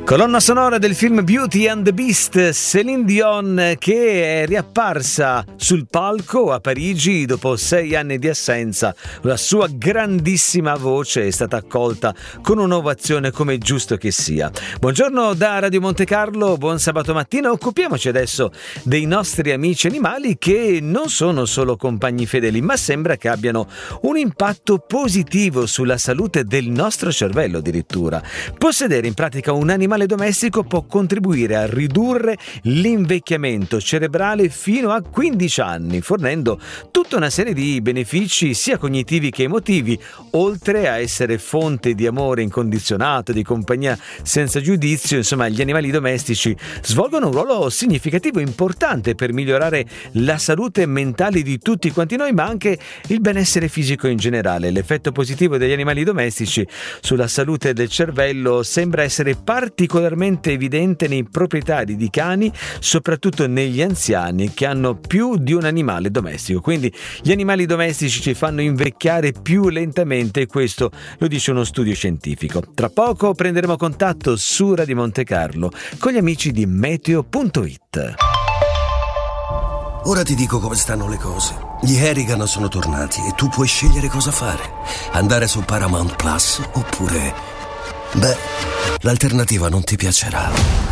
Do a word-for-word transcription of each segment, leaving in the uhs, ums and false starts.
Colonna sonora del film Beauty and the Beast, Céline Dion, che è riapparsa sul palco a Parigi dopo sei anni di assenza. La sua grandissima voce è stata accolta con un'ovazione come è giusto che sia. Buongiorno da Radio Monte Carlo, buon sabato mattina. Occupiamoci adesso dei nostri amici animali che non sono solo compagni fedeli, ma sembra che abbiano un impatto positivo sulla salute del nostro cervello addirittura. Possedere in pratica un animale domestico può contribuire a ridurre l'invecchiamento cerebrale fino a quindici anni, fornendo tutta una serie di benefici sia cognitivi che emotivi, oltre a essere fonte di amore incondizionato, di compagnia senza giudizio. Insomma, gli animali domestici svolgono un ruolo significativo e importante per migliorare la salute mentale di tutti quanti noi, ma anche il benessere fisico in generale. L'effetto positivo degli animali domestici sulla salute del cervello sembra essere particolarmente evidente nei proprietari di cani, soprattutto negli anziani che hanno più di un animale domestico. Quindi gli animali domestici ci fanno invecchiare più lentamente, e questo lo dice uno studio scientifico. Tra poco prenderemo contatto su Radio Monte Carlo con gli amici di meteo punto it. Ora ti dico come stanno le cose. Gli Harrigan sono tornati e tu puoi scegliere cosa fare: andare su Paramount Plus oppure... beh, l'alternativa non ti piacerà.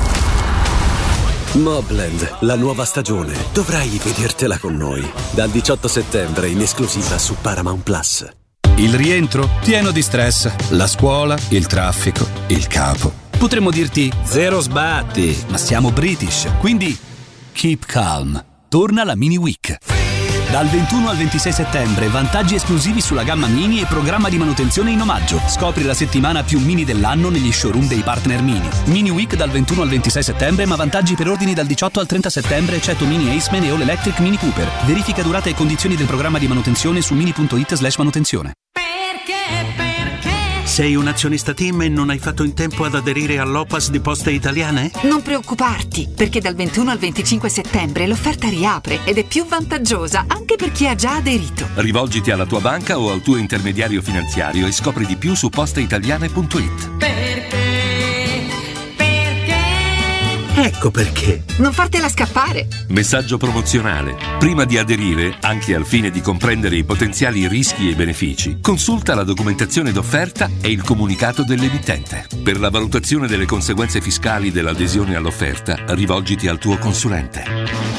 Mobland, la nuova stagione. Dovrai vedertela con noi. Dal diciotto settembre in esclusiva su Paramount Plus. Il rientro pieno di stress. La scuola, il traffico, il capo. Potremmo dirti zero sbatti, ma siamo British, quindi keep calm. Torna la Mini Week. Dal ventuno al ventisei settembre, vantaggi esclusivi sulla gamma Mini e programma di manutenzione in omaggio. Scopri la settimana più Mini dell'anno negli showroom dei partner Mini. Mini Week dal ventuno al ventisei settembre, ma vantaggi per ordini dal diciotto al trenta settembre, eccetto Mini Aceman e All Electric Mini Cooper. Verifica durata e condizioni del programma di manutenzione su mini punto it slash manutenzione. Perché? Perché? Sei un azionista team e non hai fatto in tempo ad aderire all'O P A S di Poste Italiane? Non preoccuparti, perché dal ventuno al venticinque settembre l'offerta riapre ed è più vantaggiosa anche per chi ha già aderito. Rivolgiti alla tua banca o al tuo intermediario finanziario e scopri di più su posteitaliane punto it. Perché? Perché? Ecco perché. Non fartela scappare. Messaggio promozionale. Prima di aderire, anche al fine di comprendere i potenziali rischi e benefici, consulta la documentazione d'offerta e il comunicato dell'emittente. Per la valutazione delle conseguenze fiscali dell'adesione all'offerta, rivolgiti al tuo consulente.